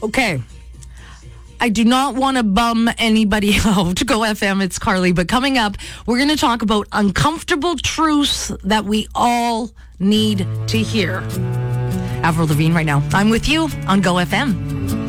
Okay. I do not want to bum anybody out. Go FM, it's Carly. But coming up, we're going to talk about uncomfortable truths that we all need to hear. Avril Lavigne right now. I'm with you on Go FM.